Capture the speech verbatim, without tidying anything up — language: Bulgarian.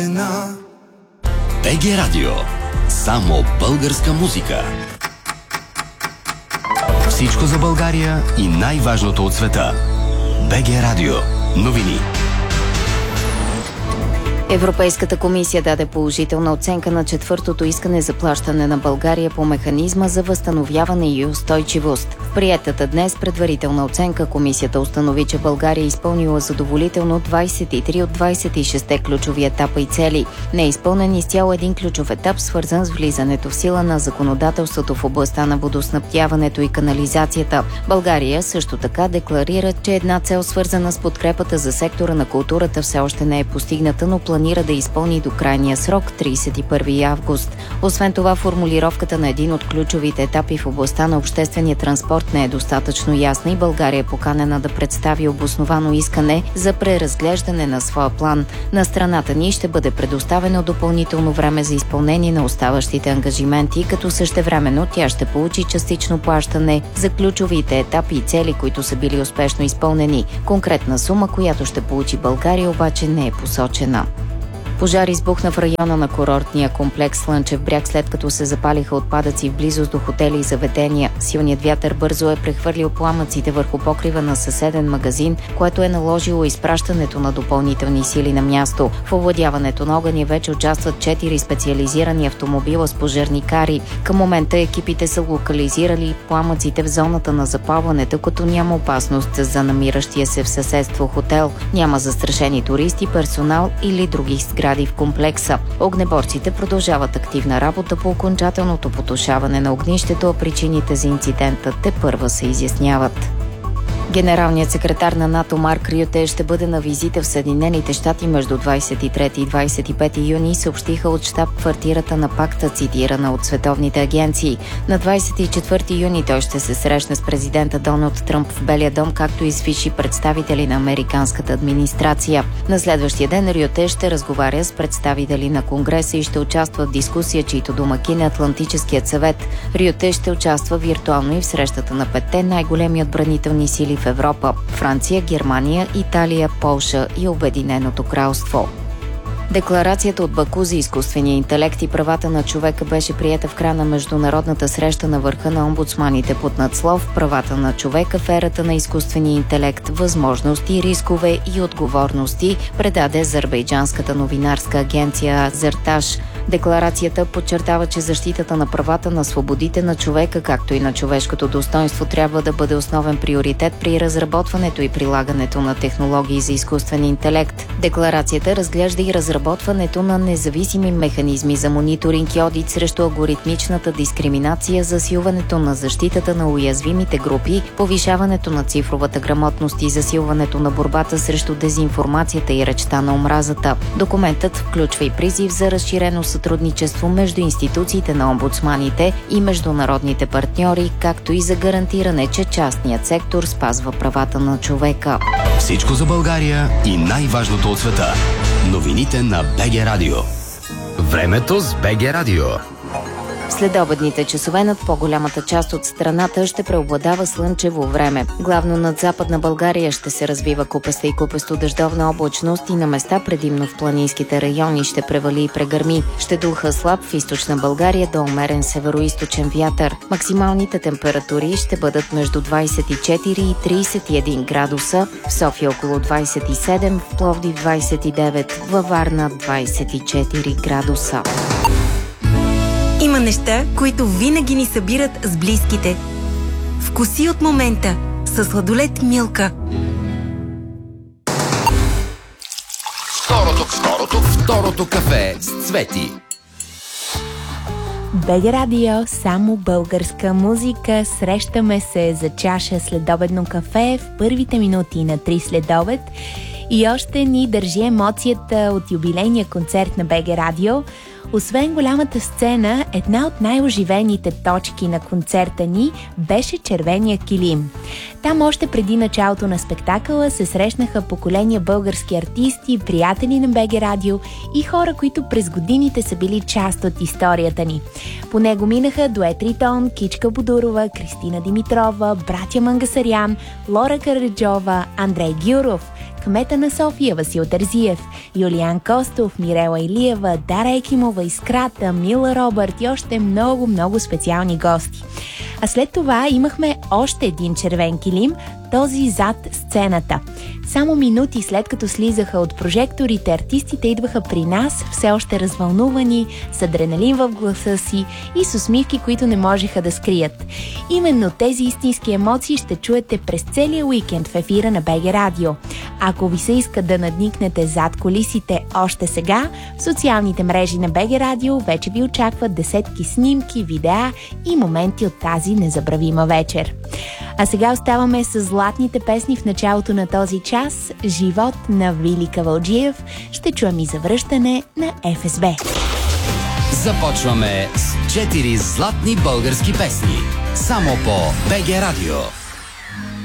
БГ Радио. Само българска музика. Всичко за България и най-важното от света. БГ Радио. Новини. Европейската комисия даде положителна оценка на четвъртото искане за плащане на България по механизма за възстановяване и устойчивост. В приетата днес предварителна оценка комисията установи, че България е изпълнила задоволително двадесет и три от двадесет и шест ключови етапа и цели. Не е изпълнен изцяло един ключов етап, свързан с влизането в сила на законодателството в областта на водоснабдяването и канализацията. България също така декларира, че една цел, свързана с подкрепата за сектора на културата, все още не е постигната, но планира да изпълни до крайния срок тридесет и първи август. Освен това, формулировката на един от ключовите етапи в областта на обществения транспорт не е достатъчно ясна и България е поканена да представи обосновано искане за преразглеждане на своя план. На страната ни ще бъде предоставено допълнително време за изпълнение на оставащите ангажименти, като същевременно тя ще получи частично плащане за ключовите етапи и цели, които са били успешно изпълнени. Конкретна сума, която ще получи България, обаче не е посочена. Пожар избухна в района на курортния комплекс Слънчев бряг, след като се запалиха отпадъци в близост до хотели и заведения. Силният вятър бързо е прехвърлил пламъците върху покрива на съседен магазин, което е наложило изпращането на допълнителни сили на място. В овладяването на огъня вече участват четири специализирани автомобила с пожарникари. Към момента екипите са локализирали пламъците в зоната на запалването, като няма опасност за намиращия се в съседство хотел. Няма застрашени туристи, персонал или други сгради в комплекса. Огнеборците продължават активна работа по окончателното потушаване на огнището, а причините за инцидента тепърва се изясняват. Генералният секретар на НАТО Марк Рюте ще бъде на визита в Съединените щати между двадесет и трети и двадесет и пети юни, съобщиха от щаб-квартирата на пакта, цитирана от световните агенции. На двадесет и четвърти юни той ще се срещне с президента Доналд Тръмп в Белия дом, както и с висши представители на американската администрация. На следващия ден Рюте ще разговаря с представители на Конгреса и ще участва в дискусия, чието домакин е Атлантическият съвет. Рюте ще участва виртуално и в срещата на петте най-големи отбранителни сили в Европа – Франция, Германия, Италия, Полша и Обединеното кралство. Декларацията от Баку за изкуствения интелект и правата на човека беше приета в края на международната среща на върха на омбудсманите под надслов "Правата на човека в ерата на изкуствения интелект, възможности, рискове и отговорности", предаде азербайджанската новинарска агенция Азерташ. Декларацията подчертава, че защитата на правата на свободите на човека, както и на човешкото достоинство, трябва да бъде основен приоритет при разработването и прилагането на технологии за изкуствен интелект. Декларацията разглежда и разработването на независими механизми за мониторинг и одит срещу алгоритмичната дискриминация, засилването на защитата на уязвимите групи, повишаването на цифровата грамотност и засилването на борбата срещу дезинформацията и речта на омразата. Документът включва и призив за разширено сътрудничество между институциите на омбудсманите и международните партньори, както и за гарантиране, че частният сектор спазва правата на човека. Всичко за България и най-важното от света. Новините на БГ Радио. Времето с БГ Радио. Следобедните часове над по-голямата част от страната ще преобладава слънчево време. Главно над Западна България ще се развива купеста и купесто дъждовна облачност и на места предимно в планинските райони ще превали и прегърми. Ще духа слаб в Източна България до умерен североизточен вятър. Максималните температури ще бъдат между двадесет и четири и тридесет и един градуса, в София около двадесет и седем, в Пловдив двадесет и девет, във Варна двадесет и четири градуса. Има неща, които винаги ни събират с близките. Вкуси от момента със сладолед Милка. Второто, второто, второто кафе с Цвети. БГ Радио, само българска музика. Срещаме се за чаша следобедно кафе в първите минути на три следобед. И още ни държи емоцията от юбилейния концерт на БГ Радио. Освен голямата сцена, една от най-оживените точки на концерта ни беше червения килим. Там още преди началото на спектакъла се срещнаха поколения български артисти, приятели на БГ Радио и хора, които през годините са били част от историята ни. По него минаха дует Ритон, Кичка Бодурова, Кристина Димитрова, братя Мангасарян, Лора Караджова, Андрей Гюров, кмета на София Васил Терзиев, Юлиан Костов, Мирела Илиева, Дара Екимова, Искрата, Мила Робърт и още много-много специални гости. А след това имахме още един червен килим, този зад сцената. Само минути след като слизаха от прожекторите, артистите идваха при нас, все още развълнувани, с адреналин в гласа си и с усмивки, които не можеха да скрият. Именно тези истински емоции ще чуете през целия уикенд в ефира на БГ Радио. Ако ви се иска да надникнете зад кулисите още сега, в социалните мрежи на БГ Радио вече ви очакват десетки снимки, видеа и моменти от тази незабравима вечер. А сега оставаме с златните песни в началото на този час. Живот на Вили Кавалджиев. Ще чуем и завръщане на Еф Ес Бе. Започваме с четири златни български песни. Само по БГ Радио.